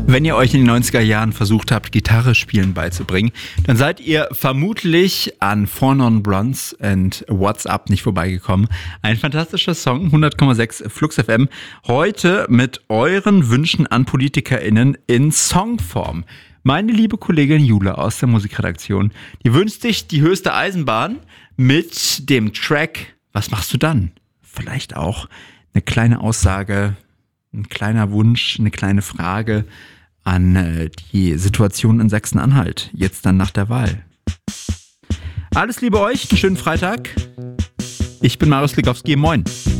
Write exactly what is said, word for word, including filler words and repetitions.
Wenn ihr euch in den neunziger Jahren versucht habt, Gitarre spielen beizubringen, dann seid ihr vermutlich an Four Non Blondes and What's Up nicht vorbeigekommen. Ein fantastischer Song, hundert Komma sechs Flux F M. Heute mit euren Wünschen an PolitikerInnen in Songform. Meine liebe Kollegin Jule aus der Musikredaktion, die wünscht sich die höchste Eisenbahn mit dem Track Was machst du dann? Vielleicht auch eine kleine Aussage, ein kleiner Wunsch, eine kleine Frage an äh, die Situation in Sachsen-Anhalt, jetzt dann nach der Wahl. Alles Liebe euch, einen schönen Freitag. Ich bin Marius Likowski, moin.